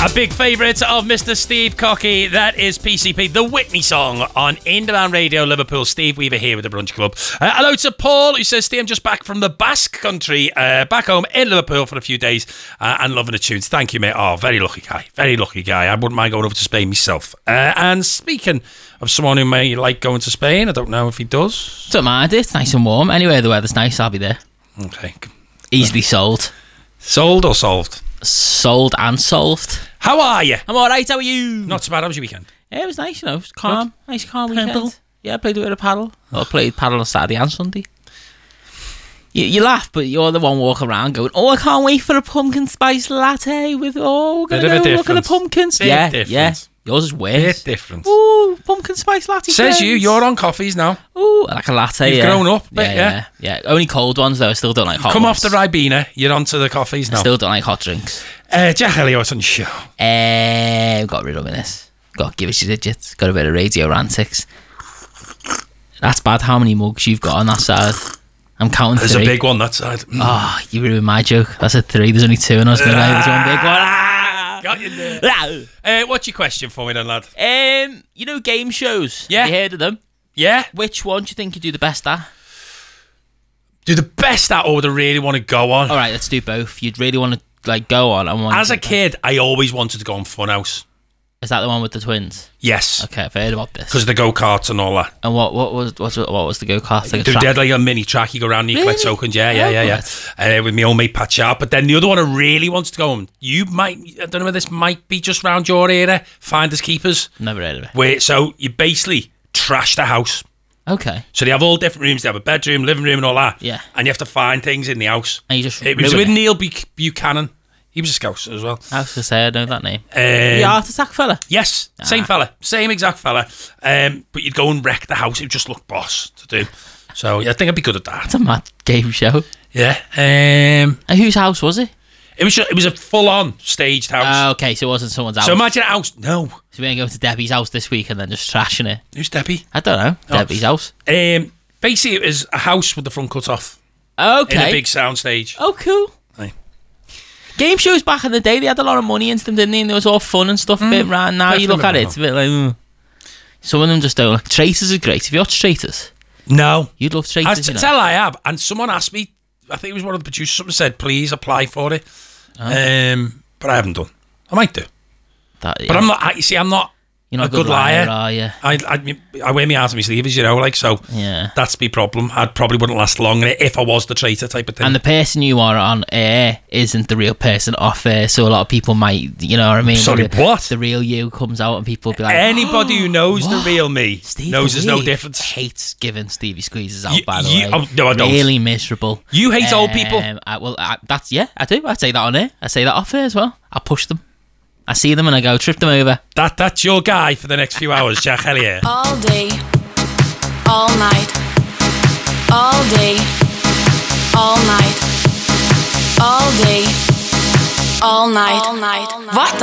A big favourite of Mr. Steve Cocky, that is PCP, the Whitney song on Independent Radio Liverpool. Steve Weaver here with the Brunch Club. Hello to Paul, who says, Steve, I'm just back from the Basque Country, back home in Liverpool for a few days and loving the tunes. Thank you, mate. Oh, very lucky guy. Very lucky guy. I wouldn't mind going over to Spain myself. And speaking of someone who may like going to Spain, I don't know if he does. Don't mind, it's nice and warm. Anyway, the weather's nice, I'll be there. Okay. Easily sold. Sold or solved? Sold and solved. How are you? I'm alright, how are you? Not so bad. How was your weekend? Yeah, it was nice, you know. It was calm. Good. Nice, calm weekend. Paddle? Yeah, I played a bit of paddle. I played paddle on Saturday and Sunday. You laugh, but you're the one walking around going, oh, I can't wait for a pumpkin spice latte with, we're going to go look at the pumpkins. Yeah. Yours is weird. Bit different. Ooh, pumpkin spice latte. Says friends. you're on coffees now. Ooh, like a latte. You've grown up, but yeah. Only cold ones though. I still don't like hot Come ones. off the Ribena, you're onto the coffees now. I still don't like hot drinks. Jack Elliott on the show. Got rid of this. Got to give it your digits. Got a bit of radio antics. That's bad how many mugs you've got on that side. I'm counting There's 3. a big one that side. Oh, you ruined my joke. That's a 3. There's only 2 and I was going to there's one big one. Got you there. What's your question for me then, lad? You know game shows? Yeah. You heard of them? Yeah. Which one do you think you do the best at? Do the best at, or would I really want to go on? Alright, let's do both. You'd really want to go on and As a kid, I always wanted to go on Funhouse. Is that the one with the twins? Yes. Okay, I've heard about this. Because of the go-karts and all that. And what was the go-kart? Like They did like a mini track, you go around and you collect tokens. Yeah. With my old mate Pat Sharp. But then the other one I really wanted to go on, I don't know whether this might be just round your area, Finders Keepers. Never heard of it. So you basically trash the house. Okay. So they have all different rooms. They have a bedroom, living room and all that. Yeah. And you have to find things in the house. And you just It was with Neil Buchanan. He was a Scouse as well. I was going to say, I know that name. The Art Attack fella? Yes, same fella. Same exact fella. But you'd go and wreck the house. It would just look boss to do. So, yeah, I think I'd be good at that. It's a mad game show. Yeah. And whose house was it? It was a full-on staged house. Okay, so it wasn't someone's house. So imagine a house. No. So we're going to go to Debbie's house this week and then just trashing it. Who's Debbie? I don't know. Debbie's house. Basically, it was a house with the front cut off. Okay. In a big sound stage. Oh, cool. Aye. Game shows back in the day, they had a lot of money into them, didn't they? And it was all fun and stuff. A bit right now, you look at it, it's a bit like, Some of them just don't. Like, Traitors are great. Have you watched Traitors? No. You'd love Traitors, Tell I have. And someone asked me, I think it was one of the producers, someone said, please apply for it. But I haven't done. I might do. But I'm not, I'm not You're not a good liar. Are you? I wear my heart on my sleeve, as you know, like, so yeah. That's my problem. I probably wouldn't last long if I was the traitor type of thing. And the person you are on air isn't the real person off air, so a lot of people might, you know what I mean? Sorry, what? The real you comes out and people will be like, anybody who knows the real me knows there's no difference. Hates giving Stevie Squeezes out, by the way. No, I don't. Really miserable. You hate old people? I do. I say that on air. I say that off air as well. I push them. I see them and I go, trip them over. That's your guy for the next few hours, Jack Elliott. All day, all night, all day, all night, all day, all night. What